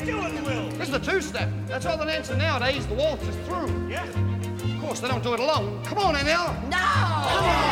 doing, Will? This is the two-step. That's all the dancing nowadays. The waltz is through. Yeah. Of course, they don't do it alone. Come on, now. No!